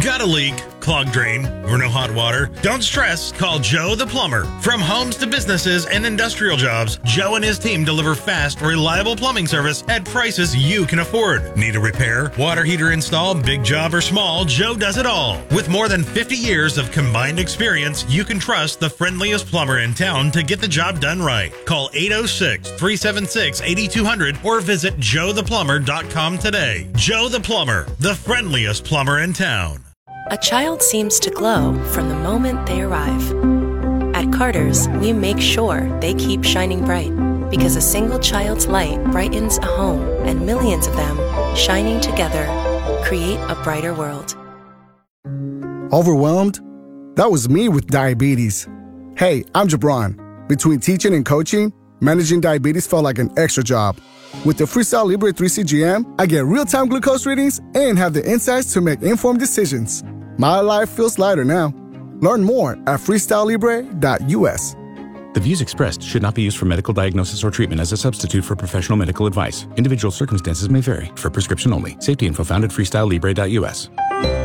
Got a leak, clogged drain, or no hot water? Don't stress. Call Joe the Plumber. From homes to businesses and industrial jobs, Joe and his team deliver fast, reliable plumbing service at prices you can afford. Need a repair, water heater install, big job or small, Joe does it all. With more than 50 years of combined experience, you can trust the friendliest plumber in town to get the job done right. Call 806-376-8200 or visit joetheplumber.com today. Joe the Plumber, the friendliest plumber in town. A child seems to glow from the moment they arrive. At Carter's, we make sure they keep shining bright because a single child's light brightens a home, and millions of them, shining together, create a brighter world. Overwhelmed? That was me with diabetes. Hey, I'm Jabron. Between teaching and coaching, managing diabetes felt like an extra job. With the Freestyle Libre 3 CGM, I get real-time glucose readings and have the insights to make informed decisions. My life feels lighter now. Learn more at freestylelibre.us. The views expressed should not be used for medical diagnosis or treatment as a substitute for professional medical advice. Individual circumstances may vary. For prescription only. Safety info found at freestylelibre.us.